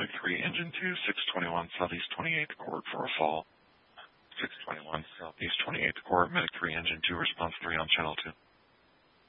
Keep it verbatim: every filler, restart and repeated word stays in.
Medic three, Engine two, six twenty-one Southeast twenty-eighth Court for a fall. six twenty-one Southeast twenty-eighth Court, Medic three, Engine two, response three on Channel two.